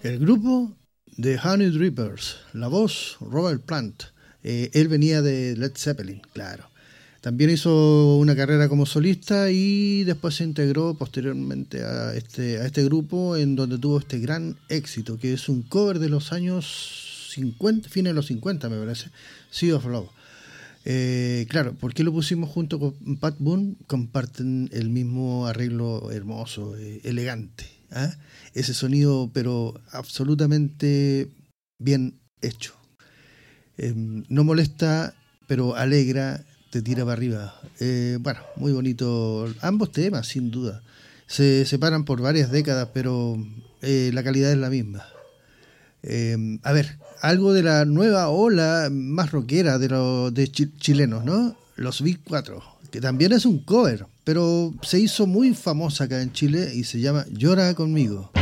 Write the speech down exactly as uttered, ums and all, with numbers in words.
El grupo The Honey Drippers, la voz Robert Plant. Eh, él venía de Led Zeppelin, claro. También hizo una carrera como solista y después se integró posteriormente a este, a este grupo, en donde tuvo este gran éxito, que es un cover de los años cincuenta, fines de los cincuenta me parece, Sea of Love. Eh, claro, ¿por qué lo pusimos junto con Pat Boone? Comparten el mismo arreglo hermoso, eh, elegante, ¿eh? Ese sonido, pero absolutamente bien hecho. Eh, no molesta, pero alegra, te tira para arriba. Eh, bueno, muy bonito. Ambos temas, sin duda. Se separan por varias décadas, pero eh, la calidad es la misma. Eh, a ver, algo de la nueva ola más rockera de los de chi- chilenos, ¿no? Los Big Cuatro, que también es un cover, pero se hizo muy famosa acá en Chile y se llama Llora conmigo.